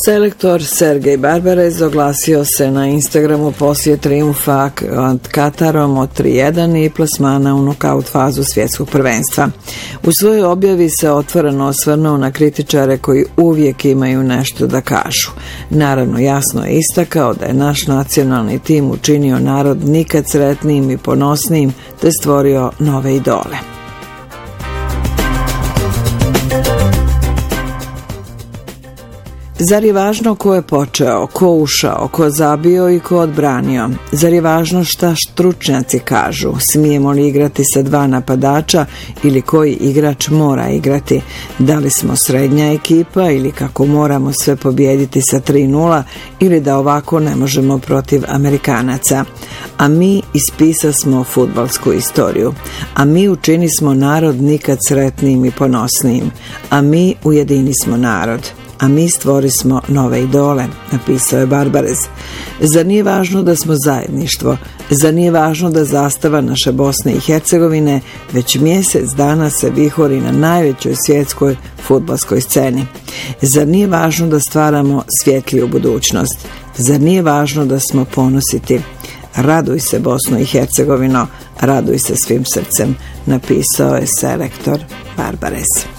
Selektor Sergej Barbarez oglasio se na Instagramu poslije trijumfa nad Katarom od 3:1 i plasmana u nokaut fazu svjetskog prvenstva. U svojoj objavi se otvoreno osvrnuo na kritičare koji uvijek imaju nešto da kažu. Naravno, jasno je istakao da je naš nacionalni tim učinio narod nikad sretnijim i ponosnijim te stvorio nove idole. Zar je važno ko je počeo, ko ušao, ko zabio i ko odbranio? Zar je važno šta stručnjaci kažu? Smijemo li igrati sa 2 napadača ili koji igrač mora igrati? Da li smo srednja ekipa ili kako moramo sve pobijediti sa 3:0 ili da ovako ne možemo protiv Amerikanaca? A mi ispisasmo fudbalsku istoriju. A mi učinismo narod nikad sretnijim i ponosnijim. A mi ujedinismo narod. A mi stvorismo nove idole, napisao je Barbarez. Zar nije važno da smo zajedništvo? Zar nije važno da zastava naše Bosne i Hercegovine već mjesec dana se vihori na najvećoj svjetskoj fudbalskoj sceni? Zar nije važno da stvaramo svjetliju budućnost? Zar nije važno da smo ponositi? Raduj se, Bosno i Hercegovino, raduj se svim srcem, napisao je selektor Barbarez.